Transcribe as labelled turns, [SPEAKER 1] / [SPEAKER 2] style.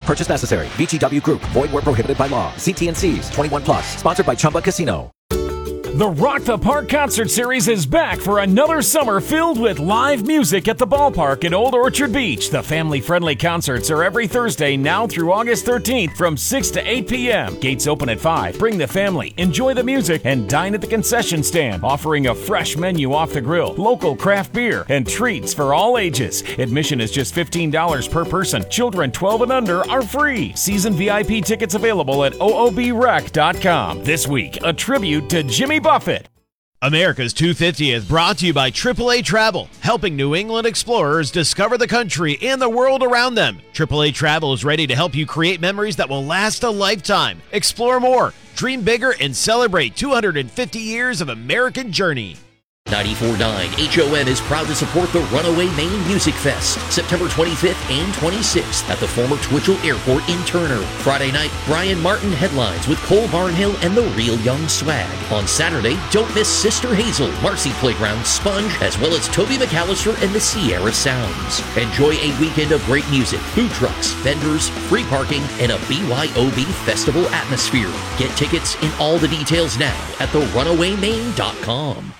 [SPEAKER 1] purchase necessary. VGW Group. Void where prohibited by law. See T&Cs. 21 plus. Sponsored by Chumba Casino.
[SPEAKER 2] The Rock the Park Concert Series is back for another summer filled with live music at the ballpark at Old Orchard Beach. The family-friendly concerts are every Thursday now through August 13th from 6 to 8 p.m. Gates open at 5. Bring the family, enjoy the music, and dine at the concession stand, offering a fresh menu off the grill, local craft beer, and treats for all ages. Admission is just $15 per person. Children 12 and under are free. Season VIP tickets available at oobrec.com. This week, a tribute to Jimmy Buffett.
[SPEAKER 3] America's 250th brought to you by AAA Travel, helping New England explorers discover the country and the world around them. AAA Travel is ready to help you create memories that will last a lifetime. Explore more, dream bigger, and celebrate 250 years of American journey.
[SPEAKER 4] 94.9 HON is proud to support the Runaway Maine Music Fest, September 25th and 26th at the former Twitchell Airport in Turner. Friday night, Brian Martin headlines with Cole Barnhill and the Real Young Swag. On Saturday, don't miss Sister Hazel, Marcy Playground, Sponge, as well as Toby McAllister and the Sierra Sounds. Enjoy a weekend of great music, food trucks, vendors, free parking, and a BYOB festival atmosphere. Get tickets and all the details now at therunawaymaine.com.